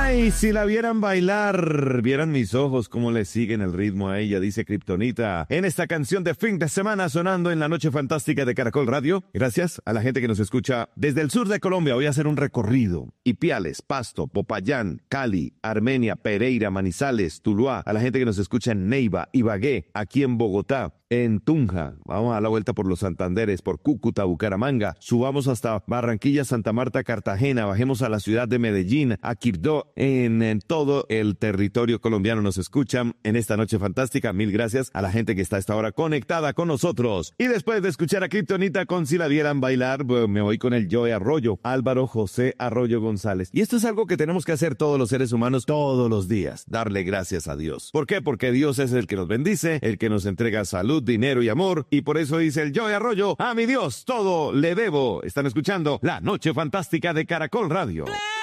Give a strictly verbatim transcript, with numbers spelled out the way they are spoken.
Ay, si la vieran bailar, vieran mis ojos cómo le siguen el ritmo a ella, dice Kryptonita, en esta canción de fin de semana sonando en la noche fantástica de Caracol Radio. Gracias a la gente que nos escucha desde el sur de Colombia. Voy a hacer un recorrido. Ipiales, Pasto, Popayán, Cali, Armenia, Pereira, Manizales, Tuluá. A la gente que nos escucha en Neiva, Ibagué, aquí en Bogotá, en Tunja. Vamos a dar la vuelta por los Santanderes, por Cúcuta, Bucaramanga. Subamos hasta Barranquilla, Santa Marta, Cartagena. Bajemos a la ciudad de Medellín, a Quibdó. En, en todo el territorio colombiano nos escuchan en esta noche fantástica. Mil gracias a la gente que está a esta hora conectada con nosotros. Y después de escuchar a Kryptonita con Si la vieran bailar, pues me voy con el Joe Arroyo, Álvaro José Arroyo González. Y esto es algo que tenemos que hacer todos los seres humanos todos los días. Darle gracias a Dios. ¿Por qué? Porque Dios es el que nos bendice, el que nos entrega salud, dinero y amor, y por eso dice el Joe Arroyo, a mi Dios todo le debo. Están escuchando la noche fantástica de Caracol Radio.